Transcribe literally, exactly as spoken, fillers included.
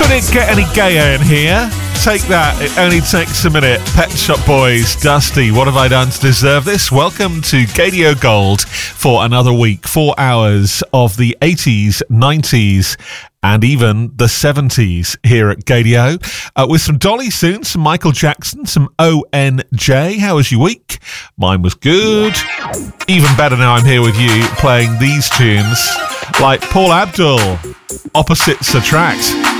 Could it get any gayer in here? Take that, it only takes a minute. Pet Shop Boys, Dusty, what have I done to deserve this? Welcome to Gaydio Gold for another week. Four hours of the eighties, nineties, and even the seventies here at Gaydio. Uh, with some Dolly soon, some Michael Jackson, some O N J. How was your week? Mine was good. Even better now I'm here with you playing these tunes like Paul Abdul, Opposites Attract.